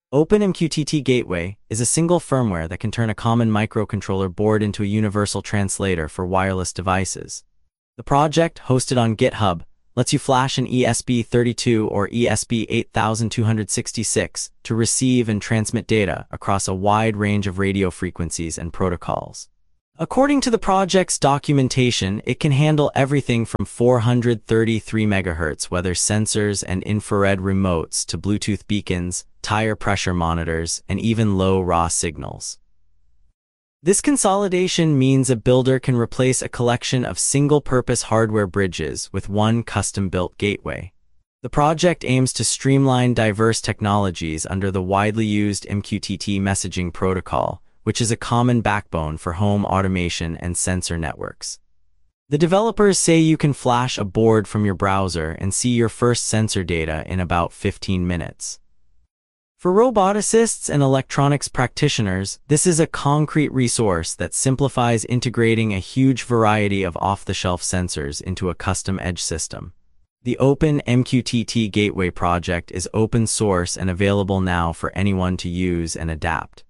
OpenMQTT Gateway is a single firmware that can turn a common microcontroller board into a universal translator for wireless devices. The project, hosted on GitHub, lets you flash an ESP32 or ESP8266 to receive and transmit data across a wide range of radio frequencies and protocols. According to the project's documentation, it can handle everything from 433 MHz weather sensors and infrared remotes to Bluetooth beacons, tire pressure monitors, and even low raw signals. This consolidation means a builder can replace a collection of single-purpose hardware bridges with one custom-built gateway. The project aims to streamline diverse technologies under the widely used MQTT messaging protocol, which is a common backbone for home automation and sensor networks. The developers say you can flash a board from your browser and see your first sensor data in about 15 minutes. For roboticists and electronics practitioners, this is a concrete resource that simplifies integrating a huge variety of off-the-shelf sensors into a custom edge system. The OpenMQTT Gateway project is open source and available now for anyone to use and adapt.